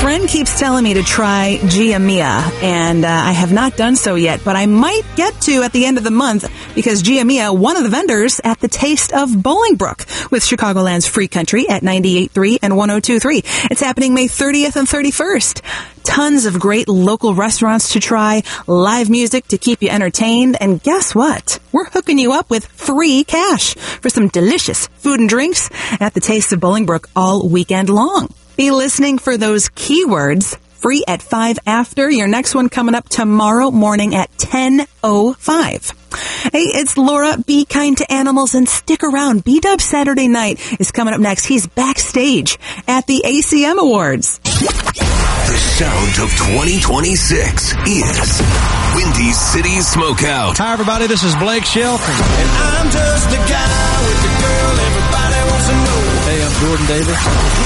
friend keeps telling me to try Gia Mia, and I have not done so yet, but I might get to at the end of the month because Gia Mia, one of the vendors at the Taste of Bolingbrook with Chicagoland's Free Country at 98.3 and 102.3. It's happening May 30th and 31st. Tons of great local restaurants to try, live music to keep you entertained, and guess what? We're hooking you up with free cash for some delicious food and drinks at the Taste of Bolingbrook all weekend long. Be listening for those keywords. Free at 5 after. Your next one coming up tomorrow morning at 10:05. Hey, it's Laura. Be kind to animals and stick around. B-Dub Saturday Night is coming up next. He's backstage at the ACM Awards. The sound of 2026 is Windy City Smokeout. Hi, everybody. This is Blake Shelton. And I'm just a guy with the girl everybody wants to know. Hey, I'm Jordan Davis.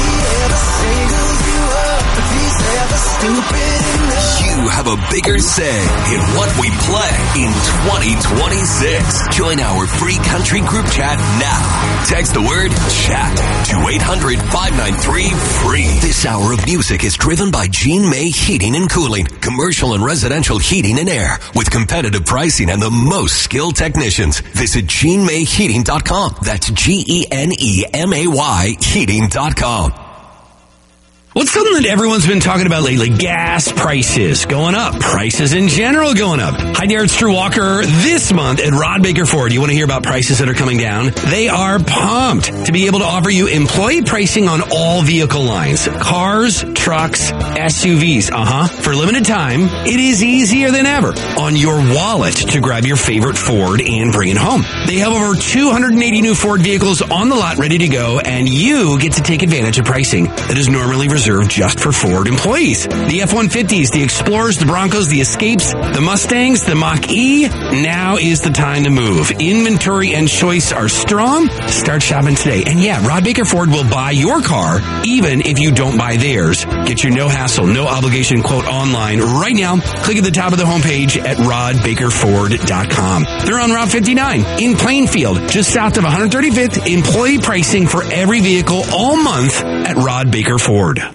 You have a bigger say in what we play in 2026. Join our free country group chat now. Text the word chat to 800-593-FREE. This hour of music is driven by Gene May Heating and Cooling, commercial and residential heating and air with competitive pricing and the most skilled technicians. Visit GeneMayHeating.com. That's GeneMay heating.com. What's something that everyone's been talking about lately? Gas prices going up. Prices in general going up. Hi, there, it's Drew Walker. This month at Rod Baker Ford, you want to hear about prices that are coming down? They are pumped to be able to offer you employee pricing on all vehicle lines. Cars, trucks, SUVs. For limited time, it is easier than ever on your wallet to grab your favorite Ford and bring it home. They have over 280 new Ford vehicles on the lot ready to go, and you get to take advantage of pricing that is normally reserved just for Ford employees. The F-150s, the Explorers, the Broncos, the Escapes, the Mustangs, the Mach-E. Now is the time to move. Inventory and choice are strong. Start shopping today. And yeah, Rod Baker Ford will buy your car even if you don't buy theirs. Get your no hassle, no obligation quote online right now. Click at the top of the homepage at rodbakerford.com. They're on Route 59 in Plainfield, just south of 135th. Employee pricing for every vehicle all month at Rod Baker Ford.